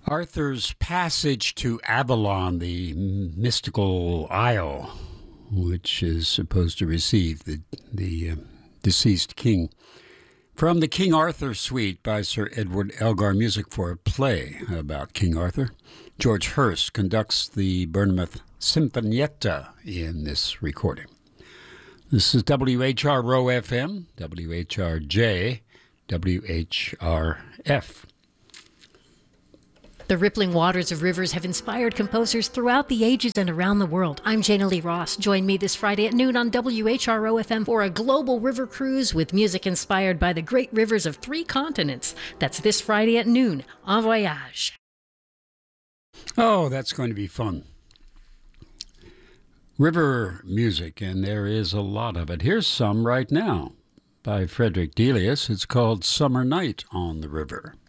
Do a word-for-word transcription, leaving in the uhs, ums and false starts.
Arthur's passage to Avalon, the mystical isle, which is supposed to receive the, the uh, deceased king. From the King Arthur Suite by Sir Edward Elgar, music for a play about King Arthur. George Hurst conducts the Bournemouth Sinfonietta in this recording. This is W H R R O F M, W H R J, W H R F. The rippling waters of rivers have inspired composers throughout the ages and around the world. I'm Jana Lee Ross. Join me this Friday at noon on W H R O F M for a global river cruise with music inspired by the great rivers of three continents. That's this Friday at noon. En voyage. Oh, that's going to be fun. River music, and there is a lot of it. Here's some right now by Frederick Delius. It's called Summer Night on the River.